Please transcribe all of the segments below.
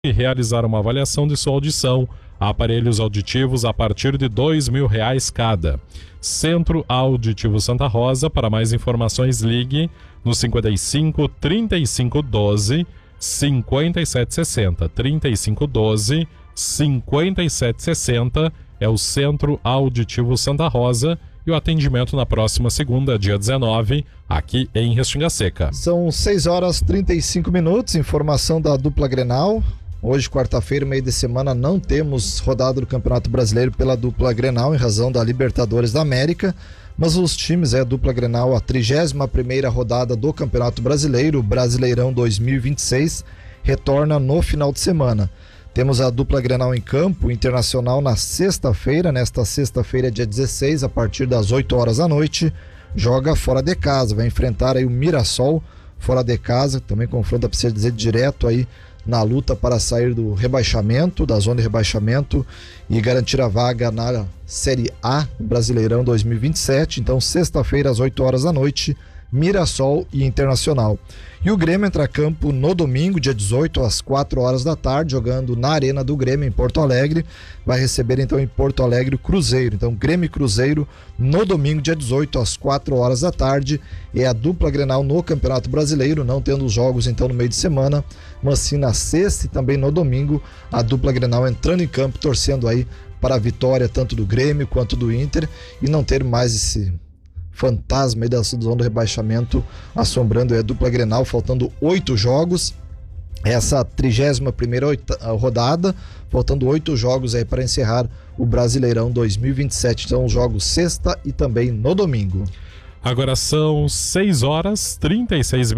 e realizar uma avaliação de sua audição. Aparelhos auditivos a partir de R$2.000 cada. Centro Auditivo Santa Rosa. Para mais informações, ligue no 55 3512 5760. 3512 5760 é o Centro Auditivo Santa Rosa. E o atendimento na próxima segunda, dia 19, aqui em Restinga Seca. São 6h35, informação da dupla Grenal. Hoje, quarta-feira, meio de semana, não temos rodada do Campeonato Brasileiro pela dupla Grenal, em razão da Libertadores da América. Mas os times, a dupla Grenal, a 31ª rodada do Campeonato Brasileiro, Brasileirão 2026, retorna no final de semana. Temos a dupla Grenal em campo, Internacional na sexta-feira, nesta sexta-feira, dia 16, a partir das 8 horas da noite, joga fora de casa, vai enfrentar aí o Mirassol fora de casa, também confronta, precisa dizer, direto aí na luta para sair do rebaixamento, da zona de rebaixamento e garantir a vaga na Série A do Brasileirão 2027. Então, sexta-feira, às 8 horas da noite, Mirassol e Internacional. E o Grêmio entra a campo no domingo, dia 18, às 4 horas da tarde, jogando na Arena do Grêmio, em Porto Alegre. Vai receber então em Porto Alegre o Cruzeiro. Então, Grêmio e Cruzeiro no domingo, dia 18, às 4 horas da tarde. É a dupla Grenal no Campeonato Brasileiro, não tendo os jogos então no meio de semana, mas sim na sexta e também no domingo, a dupla Grenal entrando em campo, torcendo aí para a vitória tanto do Grêmio quanto do Inter e não ter mais esse fantasma aí da zona do rebaixamento assombrando a dupla Grenal, faltando 8 jogos, essa 31ª rodada, faltando 8 jogos aí para encerrar o Brasileirão 2027, então os jogos sexta e também no domingo. Agora são 6h36,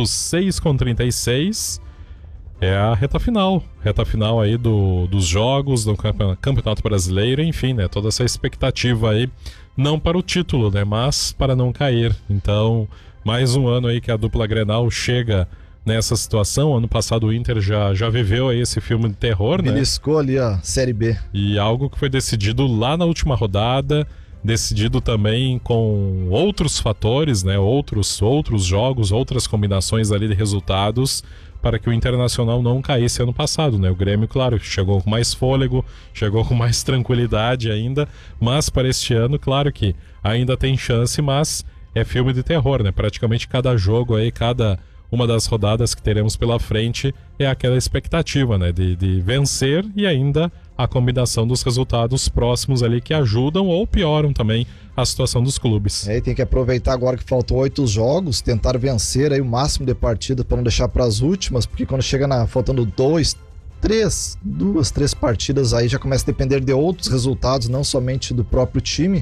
6h36, é a reta final aí dos jogos do Campeonato Brasileiro, enfim, né, toda essa expectativa aí, não para o título, né, mas para não cair. Então, mais um ano aí que a dupla Grenal chega nessa situação. Ano passado o Inter já viveu aí esse filme de terror, né? Beliscou ali a Série B. E algo que foi decidido lá na última rodada, decidido também com outros fatores, né, outros jogos, outras combinações ali de resultados, para que o Internacional não caísse ano passado, né? O Grêmio, claro, chegou com mais fôlego, chegou com mais tranquilidade ainda, mas para este ano, claro que ainda tem chance, mas é filme de terror, né? Praticamente cada jogo aí, cada uma das rodadas que teremos pela frente é aquela expectativa, né? De vencer e ainda a combinação dos resultados próximos ali que ajudam ou pioram também a situação dos clubes. Tem que aproveitar agora que faltam 8 jogos, tentar vencer aí o máximo de partidas para não deixar para as últimas, porque quando chega faltando 2, 3 partidas, aí já começa a depender de outros resultados, não somente do próprio time.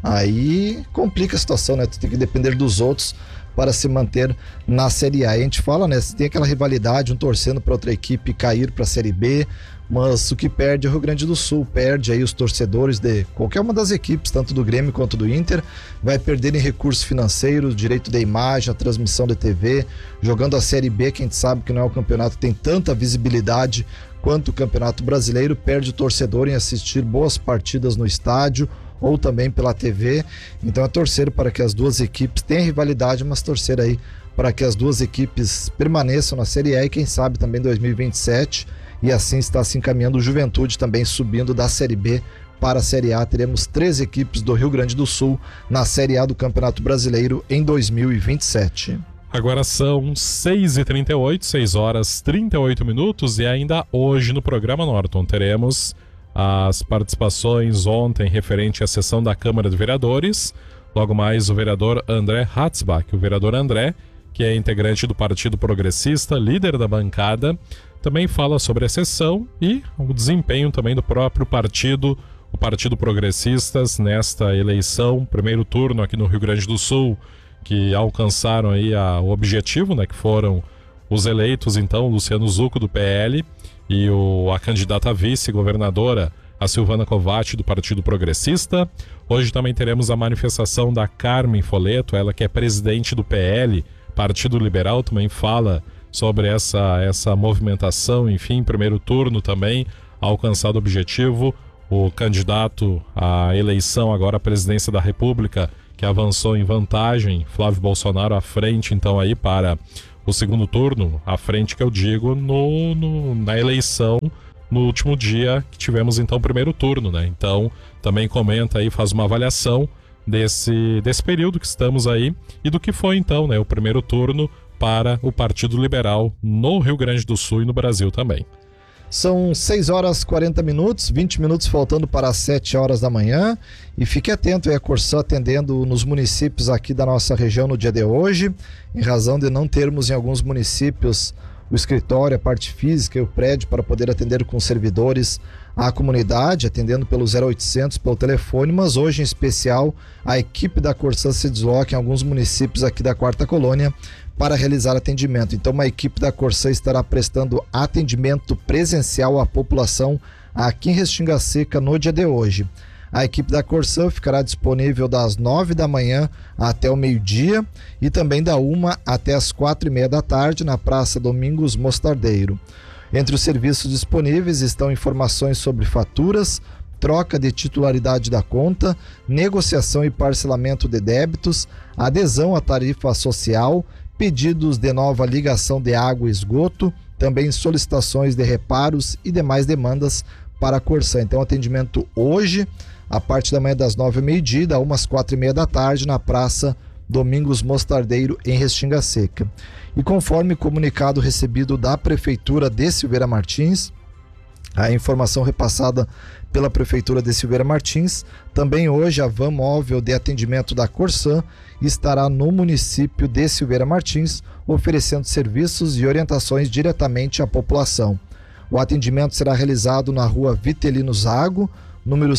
Aí complica a situação, né? Tu tem que depender dos outros para se manter na Série A. E a gente fala, né? Tem aquela rivalidade, um torcendo para outra equipe cair para a Série B, mas o que perde é o Rio Grande do Sul, perde aí os torcedores de qualquer uma das equipes, tanto do Grêmio quanto do Inter, vai perder em recursos financeiros, direito de imagem, a transmissão de TV, jogando a Série B, que a gente sabe que não é o campeonato que tem tanta visibilidade quanto o Campeonato Brasileiro, perde o torcedor em assistir boas partidas no estádio ou também pela TV. Então é torcer para que as duas equipes tenham rivalidade, mas torcer aí para que as duas equipes permaneçam na Série A e quem sabe também 2027, e assim está se encaminhando o Juventude também subindo da Série B para a Série A. Teremos 3 equipes do Rio Grande do Sul na Série A do Campeonato Brasileiro em 2027. Agora são 6h38, 6h38, e ainda hoje no programa Norton teremos as participações ontem referente à sessão da Câmara de Vereadores. Logo mais o vereador André Hatzbach, o vereador André, que é integrante do Partido Progressista, líder da bancada, também fala sobre a sessão e o desempenho também do próprio partido, o Partido Progressistas, nesta eleição, primeiro turno aqui no Rio Grande do Sul, que alcançaram aí o objetivo, né, que foram os eleitos, então, Luciano Zucco, do PL, e a candidata a vice-governadora, a Silvana Covatti, do Partido Progressista. Hoje também teremos a manifestação da Carmen Folleto, ela que é presidente do PL, Partido Liberal, também fala sobre essa movimentação, enfim, primeiro turno também, alcançado o objetivo. O candidato à eleição agora à presidência da República, que avançou em vantagem, Flávio Bolsonaro à frente, então, aí para o segundo turno, à frente que eu digo, na eleição, no último dia que tivemos então o primeiro turno, né? Então também comenta aí, faz uma avaliação desse período que estamos aí e do que foi então, né, o primeiro turno para o Partido Liberal no Rio Grande do Sul e no Brasil também. São 6 horas 40 minutos, 20 minutos faltando para as 7 horas da manhã. E fique atento, a Corsã atendendo nos municípios aqui da nossa região no dia de hoje, em razão de não termos em alguns municípios o escritório, a parte física e o prédio para poder atender com servidores a comunidade, atendendo pelo 0800 pelo telefone, mas hoje em especial a equipe da Corsã se desloca em alguns municípios aqui da Quarta Colônia para realizar atendimento. Então uma equipe da Corsã estará prestando atendimento presencial à população aqui em Restinga Seca no dia de hoje. A equipe da Corsã ficará disponível das 9 da manhã até o meio-dia e também da 1 até as 4:30 da tarde na Praça Domingos Mostardeiro. Entre os serviços disponíveis estão informações sobre faturas, troca de titularidade da conta, negociação e parcelamento de débitos, adesão à tarifa social, pedidos de nova ligação de água e esgoto, também solicitações de reparos e demais demandas para a Corsã. Então atendimento hoje, a parte da manhã das 9 ao meio-dia, da 1 às 4:30 da tarde, na Praça Domingos Mostardeiro, em Restinga Seca. E conforme comunicado recebido da Prefeitura de Silveira Martins, a informação repassada pela Prefeitura de Silveira Martins, também hoje a van móvel de atendimento da Corsã estará no município de Silveira Martins, oferecendo serviços e orientações diretamente à população. O atendimento será realizado na rua Vitelino Zago, número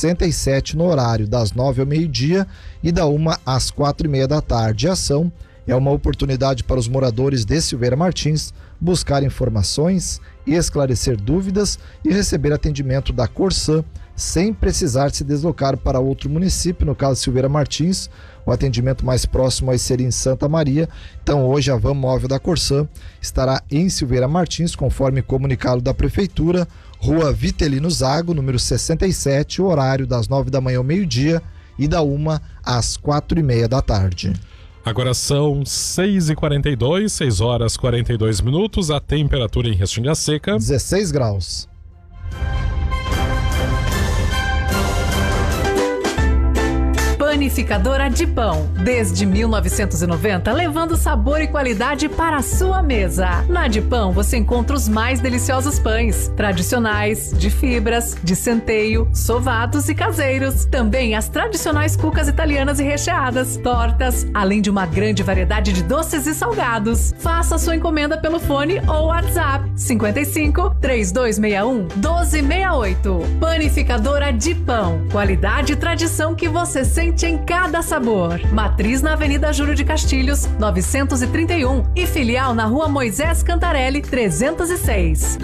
67, no horário das 9 ao meio-dia e da 1 às 4:30 da tarde. A ação é uma oportunidade para os moradores de Silveira Martins buscar informações, esclarecer dúvidas e receber atendimento da Corsã sem precisar se deslocar para outro município. No caso de Silveira Martins, o atendimento mais próximo aí seria em Santa Maria. Então hoje a van móvel da Corsã estará em Silveira Martins, conforme comunicado da Prefeitura, rua Vitelino Zago, número 67, horário das 9 da manhã ao meio-dia e da 1 às 4:30 da tarde. Agora são 6h42, 6 horas 42 minutos, a temperatura em Restinga Seca 16 graus. Panificadora de Pão, desde 1990, levando sabor e qualidade para a sua mesa. Na de Pão você encontra os mais deliciosos pães, tradicionais, de fibras, de centeio, sovados e caseiros. Também as tradicionais cucas italianas e recheadas, tortas, além de uma grande variedade de doces e salgados. Faça sua encomenda pelo fone ou WhatsApp 55 3261 1268. Panificadora de Pão, qualidade e tradição que você sente em cada sabor. Matriz na Avenida Júlio de Castilhos, 931 e filial na Rua Moisés Cantarelli, 306.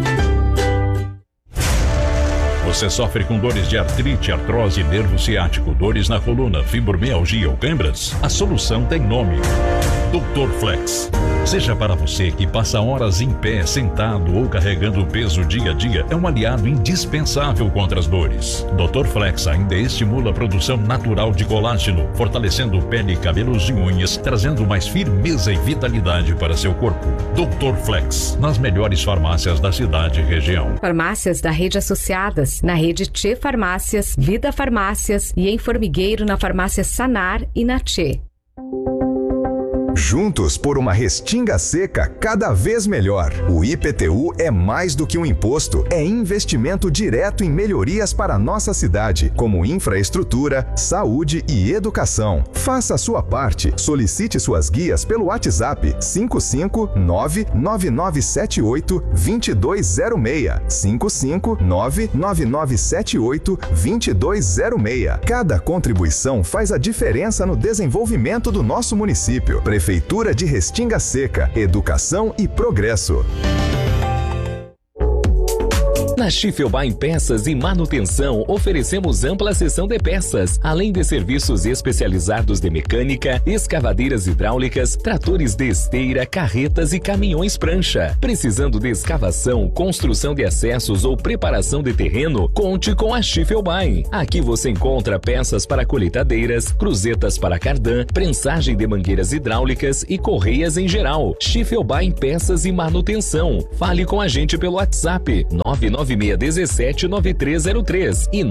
Você sofre com dores de artrite, artrose, nervo ciático, dores na coluna, fibromialgia ou câimbras? A solução tem nome: Dr. Flex. Seja para você que passa horas em pé, sentado ou carregando peso dia a dia, é um aliado indispensável contra as dores. Dr. Flex ainda estimula a produção natural de colágeno, fortalecendo pele, cabelos e unhas, trazendo mais firmeza e vitalidade para seu corpo. Dr. Flex, nas melhores farmácias da cidade e região. Farmácias da rede associadas, na rede Tchê Farmácias, Vida Farmácias e em Formigueiro na farmácia Sanar e na Tchê. Juntos por uma Restinga Seca cada vez melhor. O IPTU é mais do que um imposto, é investimento direto em melhorias para a nossa cidade, como infraestrutura, saúde e educação. Faça a sua parte. Solicite suas guias pelo WhatsApp 55999782206. 55999782206. Cada contribuição faz a diferença no desenvolvimento do nosso município. Prefeitura de Restinga Seca, educação e progresso. Na Schiffelbein Peças e Manutenção, oferecemos ampla seção de peças, além de serviços especializados de mecânica, escavadeiras hidráulicas, tratores de esteira, carretas e caminhões prancha. Precisando de escavação, construção de acessos ou preparação de terreno, conte com a Schiffelbein. Aqui você encontra peças para colheitadeiras, cruzetas para cardan, prensagem de mangueiras hidráulicas e correias em geral. Schiffelbein Peças e Manutenção. Fale com a gente pelo WhatsApp 996179303 e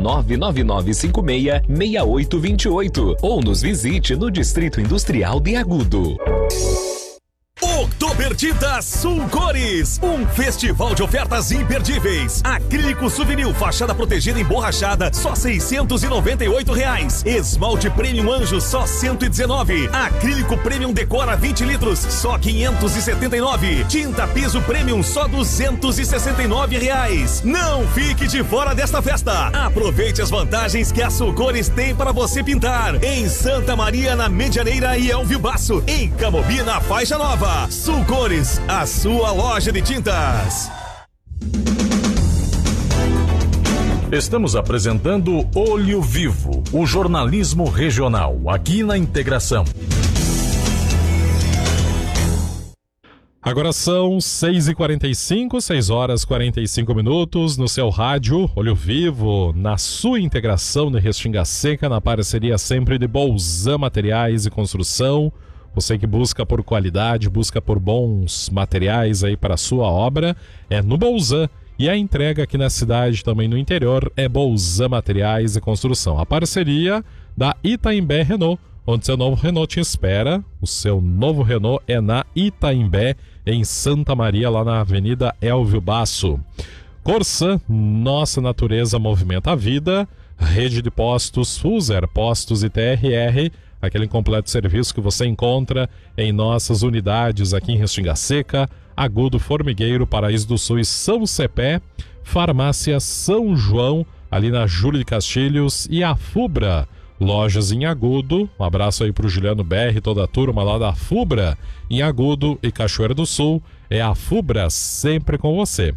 999566828 ou nos visite no Distrito Industrial de Agudo. Oktober Tintas Sul Cores, um festival de ofertas imperdíveis. Acrílico Souvenir, fachada protegida emborrachada, só R$698. Esmalte Premium Anjo, só R$119. Acrílico Premium Decora 20 litros, só R$579. Tinta Piso Premium, só R$269. Não fique de fora desta festa. Aproveite as vantagens que a Sul Cores tem para você pintar. Em Santa Maria, na Medianeira e Elvio Basso. Em Camobi, na Faixa Nova. Sul Cores, a sua loja de tintas. Estamos apresentando Olho Vivo, o jornalismo regional, aqui na Integração. Agora são 6h45, 6h45 no seu rádio, Olho Vivo, na sua Integração de Restinga Seca, na parceria sempre de Bolzan Materiais e Construção. Você que busca por qualidade, busca por bons materiais aí para a sua obra, é no Bolzan. E a entrega aqui na cidade, também no interior, é Bolzan Materiais e Construção. A parceria da Itaimbé Renault, onde seu novo Renault te espera. O seu novo Renault é na Itaimbé, em Santa Maria, lá na Avenida Elvio Basso. Corsan, nossa natureza movimenta a vida. Rede de postos, Fuser, Postos e TRR, aquele completo serviço que você encontra em nossas unidades aqui em Restinga Seca, Agudo, Formigueiro, Paraíso do Sul e São Cepé, Farmácia São João, ali na Júlio de Castilhos, e a Fubra, lojas em Agudo. Um abraço aí pro Juliano BR, toda a turma lá da Fubra, em Agudo e Cachoeira do Sul. É a Fubra sempre com você.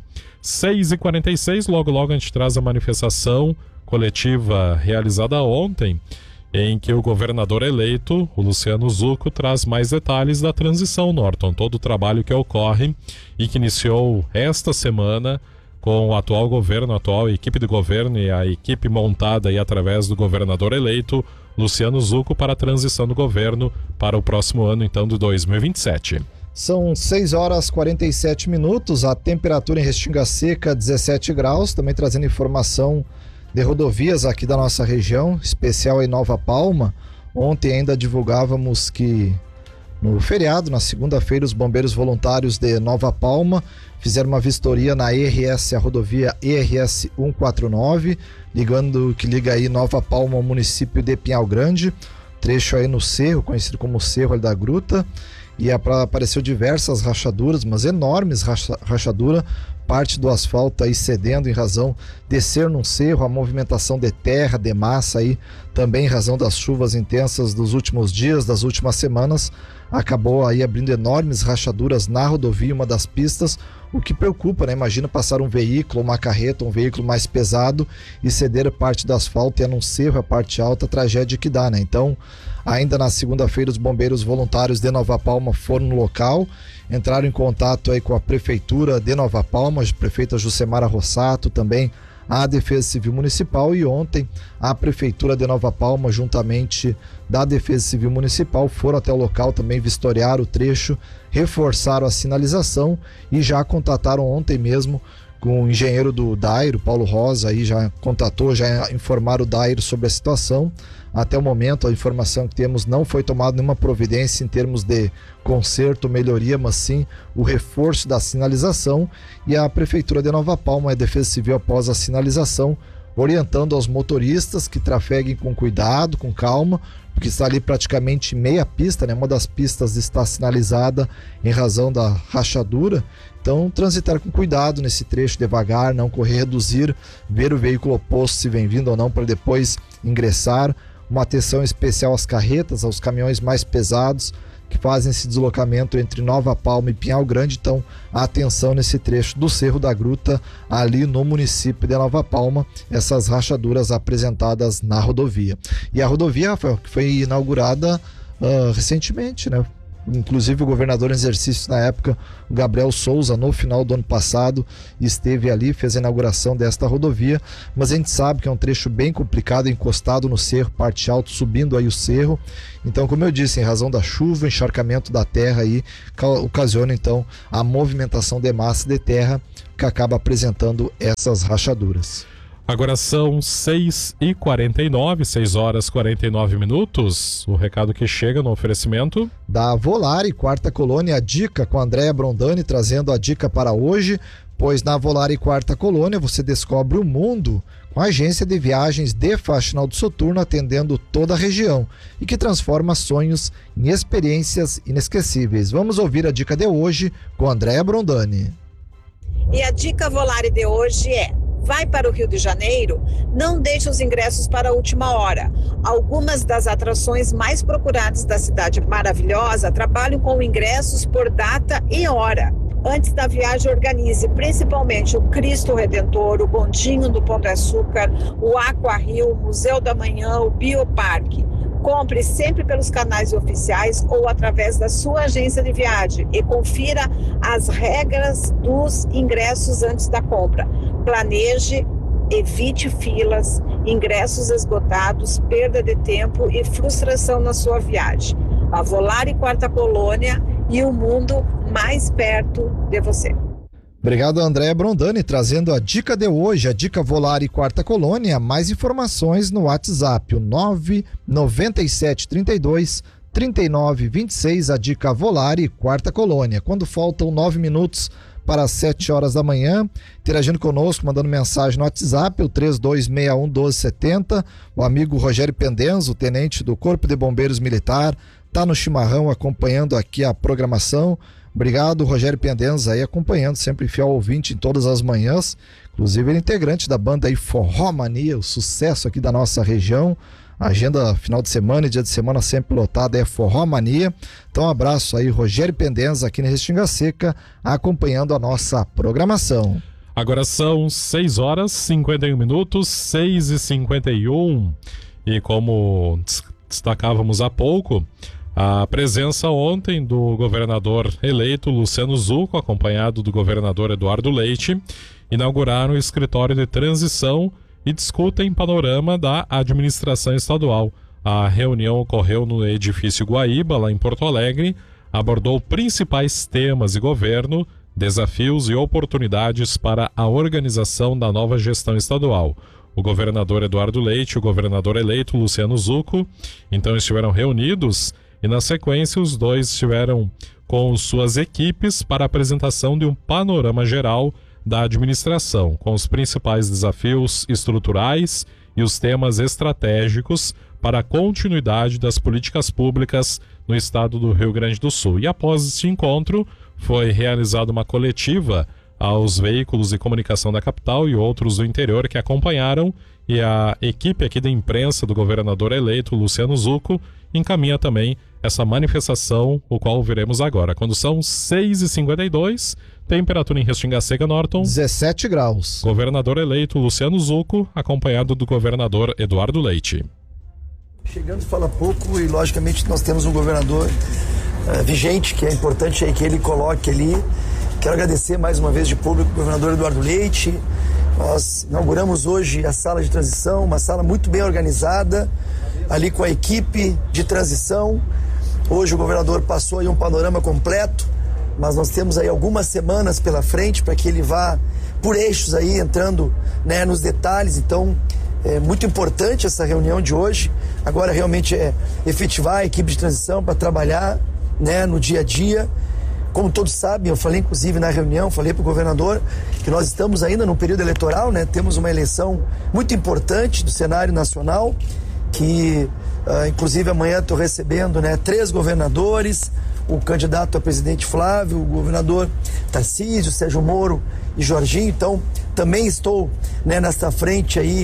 6h46, logo a gente traz a manifestação coletiva realizada ontem, em que o governador eleito, o Luciano Zucco, traz mais detalhes da transição, Norton, todo o trabalho que ocorre e que iniciou esta semana com o atual governo, a atual equipe de governo e a equipe montada aí através do governador eleito, Luciano Zucco, para a transição do governo para o próximo ano, então, de 2027. São 6h47, a temperatura em Restinga Seca 17 graus, também trazendo informação de rodovias aqui da nossa região, especial em Nova Palma. Ontem ainda divulgávamos que no feriado, na segunda-feira, os bombeiros voluntários de Nova Palma fizeram uma vistoria na ERS, a rodovia ERS 149, que liga aí Nova Palma ao município de Pinhal Grande, trecho aí no Cerro, conhecido como Cerro ali da Gruta, e apareceu diversas rachaduras, mas enormes rachadura, parte do asfalto aí cedendo em razão de ser num cerro, a movimentação de terra, de massa aí, também em razão das chuvas intensas dos últimos dias, das últimas semanas, acabou aí abrindo enormes rachaduras na rodovia, uma das pistas, o que preocupa, né? Imagina passar um veículo, uma carreta, um veículo mais pesado e ceder parte do asfalto e é num cerro, a parte alta, a tragédia que dá, né? Então, ainda na segunda-feira, os bombeiros voluntários de Nova Palma foram no local, entraram em contato aí com a prefeitura de Nova Palma, a prefeita Jucemara Rossato, também a Defesa Civil Municipal, e ontem a Prefeitura de Nova Palma, juntamente da Defesa Civil Municipal, foram até o local também vistoriar o trecho, reforçaram a sinalização e já contataram ontem mesmo com o engenheiro do DAIR, o Paulo Rosa, aí já contatou, já informaram o DAIR sobre a situação. Até o momento, a informação que temos, não foi tomada nenhuma providência em termos de conserto, melhoria, mas sim o reforço da sinalização, e a Prefeitura de Nova Palma e a Defesa Civil, após a sinalização, orientando aos motoristas que trafeguem com cuidado, com calma, porque está ali praticamente meia pista, né? Uma das pistas está sinalizada em razão da rachadura. Então, transitar com cuidado nesse trecho, devagar, não correr, reduzir, ver o veículo oposto se vem vindo ou não, para depois ingressar. uma atenção especial às carretas, aos caminhões mais pesados que fazem esse deslocamento entre Nova Palma e Pinhal Grande. Então, atenção nesse trecho do Cerro da Gruta, ali no município de Nova Palma, essas rachaduras apresentadas na rodovia. E a rodovia, Rafael, que foi inaugurada recentemente, né? Inclusive o governador em exercício na época, o Gabriel Souza, no final do ano passado, esteve ali, fez a inauguração desta rodovia, mas a gente sabe que é um trecho bem complicado, encostado no cerro, parte alta, subindo aí o cerro. Então, como eu disse, em razão da chuva, encharcamento da terra aí, ocasiona então a movimentação de massa de terra que acaba apresentando essas rachaduras. Agora são 6h49, 6 horas 49 minutos. O recado que chega no oferecimento da Volare, Quarta Colônia, a dica com a Andréa Brondani, trazendo a dica para hoje, pois na Volare Quarta Colônia você descobre o mundo com a agência de viagens de Faxinal do Soturno, atendendo toda a região e que transforma sonhos em experiências inesquecíveis. Vamos ouvir a dica de hoje com a Andréa Brondani. E a dica Volare de hoje é: vai para o Rio de Janeiro, não deixe os ingressos para a última hora. Algumas das atrações mais procuradas da cidade maravilhosa trabalham com ingressos por data e hora. Antes da viagem, organize principalmente o Cristo Redentor, o Bondinho do Pão de Açúcar, o Aqua Rio, o Museu da Manhã, o Bioparque. Compre sempre pelos canais oficiais ou através da sua agência de viagem e confira as regras dos ingressos antes da compra. Planeje, evite filas, ingressos esgotados, perda de tempo e frustração na sua viagem. A Volare Quarta Colônia e o mundo mais perto de você. Obrigado, Andréa Brondani, trazendo a dica de hoje, a dica Volare Quarta Colônia. Mais informações no WhatsApp, o 99732-3926, a dica Volare Quarta Colônia. Quando faltam 9 minutos para as 7 horas da manhã, interagindo conosco, mandando mensagem no WhatsApp, o 3261-1270, o amigo Rogério Pendenzo, tenente do Corpo de Bombeiros Militar, está no chimarrão acompanhando aqui a programação. Obrigado, Rogério Pendenza, aí acompanhando, sempre fiel ouvinte em todas as manhãs, inclusive ele é integrante da banda aí Forró Mania, o sucesso aqui da nossa região. A agenda final de semana e dia de semana sempre lotada é Forró Mania. Então um abraço aí, Rogério Pendenza, aqui na Restinga Seca, acompanhando a nossa programação. Agora são 6 horas 51 minutos, 6h51, e como destacávamos há pouco, a presença ontem do governador eleito Luciano Zucco, acompanhado do governador Eduardo Leite, inauguraram o escritório de transição e discutem panorama da administração estadual. A reunião ocorreu no edifício Guaíba, lá em Porto Alegre, abordou principais temas de governo, desafios e oportunidades para a organização da nova gestão estadual. O governador Eduardo Leite e o governador eleito Luciano Zucco então estiveram reunidos e, na sequência, os dois estiveram com suas equipes para a apresentação de um panorama geral da administração, com os principais desafios estruturais e os temas estratégicos para a continuidade das políticas públicas no estado do Rio Grande do Sul. E após este encontro, foi realizada uma coletiva aos veículos de comunicação da capital e outros do interior que acompanharam, e a equipe aqui da imprensa do governador eleito Luciano Zucco encaminha também essa manifestação, o qual veremos agora. Quando são 6h52, temperatura em Restinga Seca, Norton, 17 graus. Governador eleito Luciano Zucco, acompanhado do governador Eduardo Leite. Chegando fala pouco e, logicamente, nós temos um governador vigente, que é importante aí que ele coloque ali. Quero agradecer mais uma vez de público o governador Eduardo Leite. Nós inauguramos hoje a sala de transição, uma sala muito bem organizada, ali com a equipe de transição. Hoje o governador passou aí um panorama completo, mas nós temos aí algumas semanas pela frente para que ele vá por eixos aí, entrando, né, nos detalhes. Então, é muito importante essa reunião de hoje. Agora realmente é efetivar a equipe de transição para trabalhar, né, no dia a dia. Como todos sabem, eu falei inclusive na reunião, falei para o governador que nós estamos ainda no período eleitoral, né? Temos uma eleição muito importante do cenário nacional, que inclusive amanhã estou recebendo, né, 3 governadores, o candidato a presidente Flávio, o governador Tarcísio, Sérgio Moro e Jorginho. Então também estou, né, nessa frente aí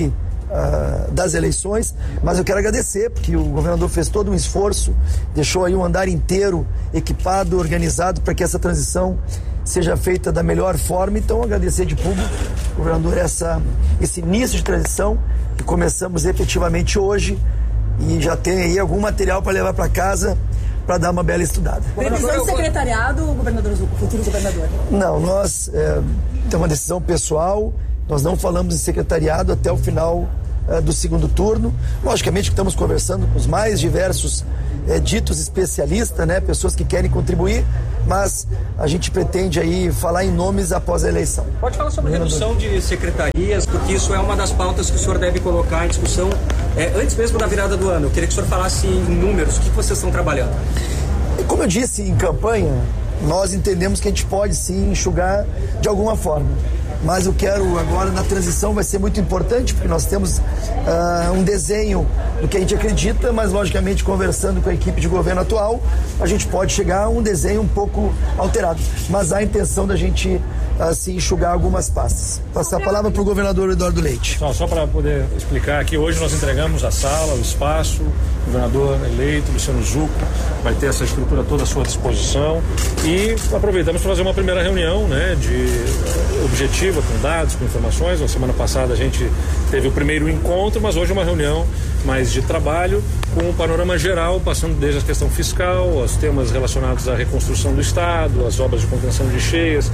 das eleições, mas eu quero agradecer, porque o governador fez todo um esforço, deixou aí um andar inteiro equipado, organizado, para que essa transição seja feita da melhor forma. Então, agradecer de público, governador, esse início de transição, que começamos efetivamente hoje, e já tem aí algum material para levar para casa, para dar uma bela estudada. Previsão de secretariado, governador Zucco, futuro governador? Não, nós temos uma decisão pessoal, nós não falamos em secretariado até o final do segundo turno. Logicamente que estamos conversando com os mais diversos ditos especialistas, né, pessoas que querem contribuir, mas a gente pretende aí falar em nomes após a eleição. Pode falar sobre redução de secretarias, porque isso é uma das pautas que o senhor deve colocar em discussão antes mesmo da virada do ano. Eu queria que o senhor falasse em números, o que vocês estão trabalhando? Como eu disse em campanha, nós entendemos que a gente pode sim enxugar de alguma forma. Mas eu quero agora, na transição, vai ser muito importante, porque nós temos um desenho do que a gente acredita, mas logicamente conversando com a equipe de governo atual, a gente pode chegar a um desenho um pouco alterado. Mas há a intenção da gente se enxugar algumas pastas. Passar a palavra para o governador Eduardo Leite. Só para poder explicar aqui, hoje nós entregamos a sala, o espaço, o governador eleito, Luciano Zucco, vai ter essa estrutura toda à sua disposição, e aproveitamos para fazer uma primeira reunião, né, de objetiva, com dados, com informações. Na semana passada a gente teve o primeiro encontro, mas hoje é uma reunião mais de trabalho, com um panorama geral, passando desde a questão fiscal, os temas relacionados à reconstrução do Estado, as obras de contenção de cheias,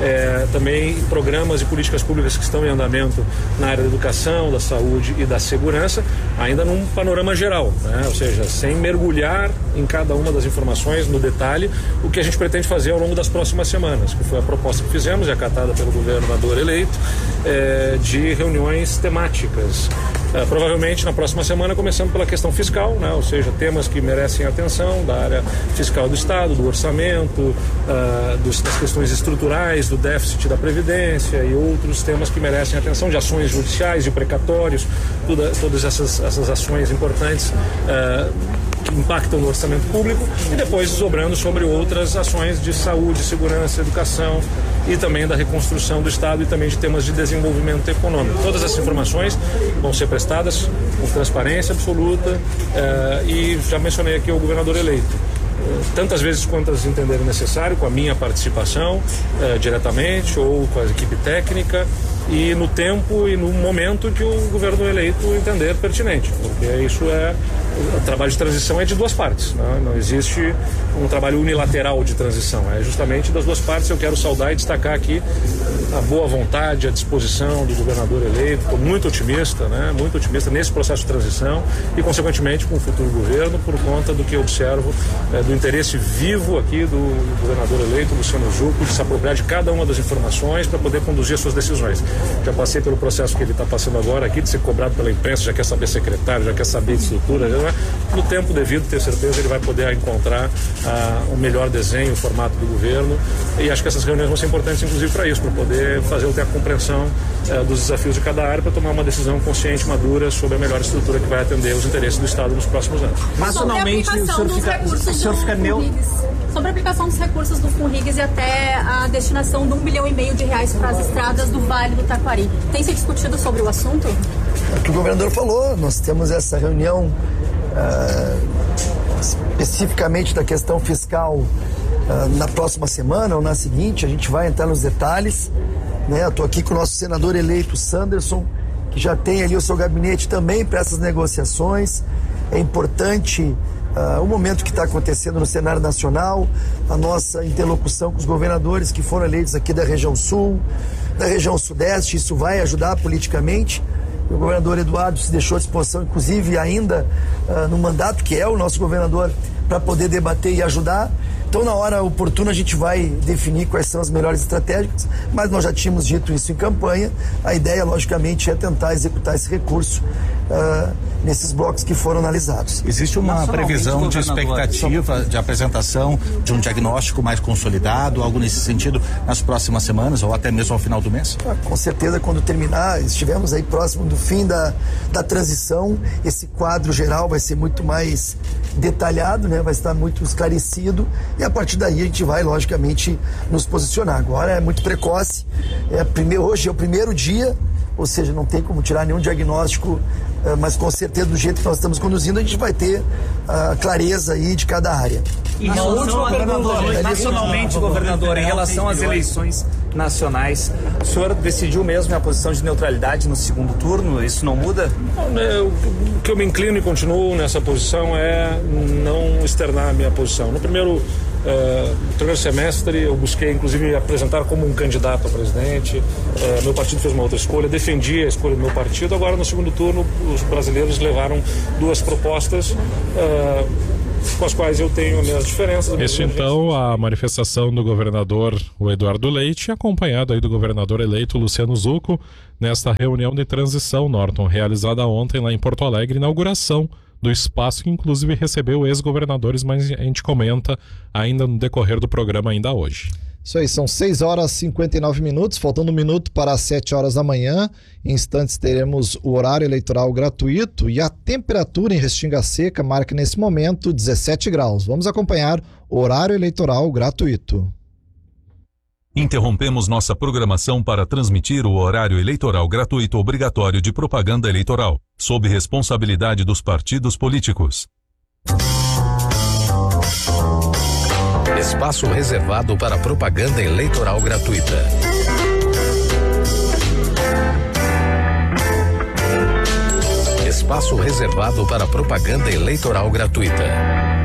também programas e políticas públicas que estão em andamento na área da educação, da saúde e da segurança, ainda num panorama geral, né? Ou seja, sem mergulhar em cada uma das informações no detalhe, o que a gente pretende fazer ao longo das próximas semanas, que foi a proposta que fizemos e acatada pelo governador eleito, de reuniões temáticas. Provavelmente na próxima semana, começando pela questão fiscal, né? Ou seja, temas que merecem atenção da área fiscal do Estado, do orçamento, das questões estruturais, do déficit da Previdência e outros temas que merecem atenção, de ações judiciais, de precatórios, todas essas ações importantes que impactam no orçamento público, e depois desdobrando sobre outras ações de saúde, segurança, educação e também da reconstrução do Estado e também de temas de desenvolvimento econômico. Todas essas informações vão ser prestadas com transparência absoluta, e já mencionei aqui o governador eleito. Tantas vezes quantas entenderem necessário, com a minha participação diretamente ou com a equipe técnica, e no tempo e no momento que o governo eleito entender pertinente, porque isso o trabalho de transição é de duas partes, né? Não existe um trabalho unilateral de transição, é justamente das duas partes. Eu quero saudar e destacar aqui a boa vontade, a disposição do governador eleito. Estou muito otimista, né? Muito otimista nesse processo de transição e, consequentemente, com o futuro governo, por conta do que eu observo, do interesse vivo aqui do governador eleito, Luciano Zucco, de se apropriar de cada uma das informações para poder conduzir as suas decisões. Já passei pelo processo que ele está passando agora aqui, de ser cobrado pela imprensa, já quer saber secretário, já quer saber de estrutura, no tempo devido, ter certeza, ele vai poder encontrar o melhor desenho, o formato do governo, e acho que essas reuniões vão ser importantes, inclusive, para isso, para poder ter a compreensão dos desafios de cada área, para tomar uma decisão consciente, madura, sobre a melhor estrutura que vai atender os interesses do Estado nos próximos anos. Nacionalmente, o senhor fica neutro. Sobre a aplicação dos recursos do FUNRIGS e até a destinação de R$1,5 bilhão para as estradas do Vale do Taquari. Tem se discutido sobre o assunto? O que o governador falou, nós temos essa reunião especificamente da questão fiscal na próxima semana ou na seguinte. A gente vai entrar nos detalhes, né? Eu estou aqui com o nosso senador eleito Sanderson, que já tem ali o seu gabinete também para essas negociações. É importante o momento que está acontecendo no cenário nacional, a nossa interlocução com os governadores que foram eleitos aqui da região sul, da região sudeste. Isso vai ajudar politicamente. O governador Eduardo se deixou à disposição, inclusive ainda no mandato, que é o nosso governador, para poder debater e ajudar. Então, na hora oportuna, a gente vai definir quais são as melhores estratégias, mas nós já tínhamos dito isso em campanha. A ideia, logicamente, é tentar executar esse recurso nesses blocos que foram analisados. Existe uma previsão de expectativa de apresentação de um diagnóstico mais consolidado, algo nesse sentido, nas próximas semanas ou até mesmo ao final do mês? Com certeza, quando terminar, estivemos aí próximo do fim da transição, esse quadro geral vai ser muito mais detalhado, né? Vai estar muito esclarecido, e a partir daí a gente vai, logicamente, nos posicionar. Agora é muito precoce, hoje é o primeiro dia ou seja, não tem como tirar nenhum diagnóstico, mas com certeza do jeito que nós estamos conduzindo, a gente vai ter a clareza aí de cada área. E uma última pergunta, nacionalmente, governador, em relação às eleições nacionais, o senhor decidiu mesmo a posição de neutralidade no segundo turno? Isso não muda? O que eu me inclino e continuo nessa posição é não externar a minha posição. No primeiro semestre eu busquei inclusive apresentar como um candidato a presidente, meu partido fez uma outra escolha, defendi a escolha do meu partido. Agora no segundo turno os brasileiros levaram duas propostas com as quais eu tenho minhas diferenças. Este então a manifestação do governador o Eduardo Leite, acompanhado aí do governador eleito Luciano Zucco, nesta reunião de transição, Norton, realizada ontem lá em Porto Alegre, inauguração do espaço que inclusive recebeu ex-governadores, mas a gente comenta ainda no decorrer do programa ainda hoje. Isso aí, são 6 horas e 59 minutos, faltando 1 minuto para as 7 horas da manhã. Em instantes teremos o horário eleitoral gratuito e a temperatura em Restinga Seca marca nesse momento 17 graus. Vamos acompanhar o horário eleitoral gratuito. Interrompemos nossa programação para transmitir o horário eleitoral gratuito obrigatório de propaganda eleitoral, sob responsabilidade dos partidos políticos. Espaço reservado para propaganda eleitoral gratuita. Espaço reservado para propaganda eleitoral gratuita.